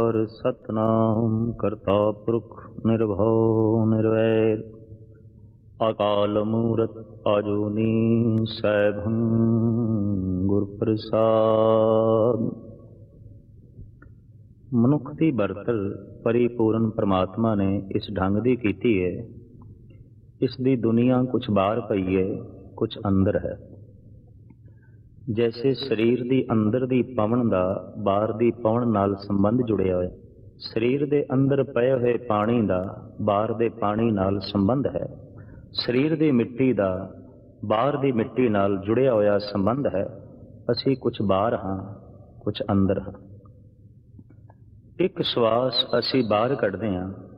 और सतनाम करता पुरख निर्भव निर्वैर अकाल मूरत आजूनी सैभं गुर प्रसाद। ਮਨੁੱਖ ਦੀ ਬਰਤਰ ਪਰਿਪੂਰਨ ਪਰਮਾਤਮਾ ਨੇ ਇਸ ਢੰਗ ਦੀ ਕੀਤੀ ਹੈ। ਇਸ ਦੀ ਦੁਨੀਆ ਕੁਛ ਬਾਹਰ ਪਈ ਹੈ, ਕੁਛ ਅੰਦਰ ਹੈ। ਜੈਸੇ ਸਰੀਰ ਦੀ ਅੰਦਰ ਦੀ ਪਵਨ ਦਾ ਬਾਹਰ ਦੀ ਪਵਨ ਨਾਲ ਸੰਬੰਧ ਜੁੜਿਆ ਹੋਇਆ, ਸਰੀਰ ਦੇ ਅੰਦਰ ਪਏ ਹੋਏ ਪਾਣੀ ਦਾ ਬਾਹਰ ਦੇ ਪਾਣੀ ਨਾਲ ਸੰਬੰਧ ਹੈ। ਸਰੀਰ ਦੀ ਮਿੱਟੀ ਦਾ ਬਾਹਰ ਦੀ ਮਿੱਟੀ ਨਾਲ ਜੁੜਿਆ ਹੋਇਆ ਸੰਬੰਧ ਹੈ। ਅਸੀਂ ਕੁਛ ਬਾਹਰ ਹਾਂ, ਕੁਛ ਅੰਦਰ ਹਾਂ। ਇੱਕ ਸਵਾਸ ਅਸੀਂ ਬਾਹਰ ਕੱਢਦੇ ਹਾਂ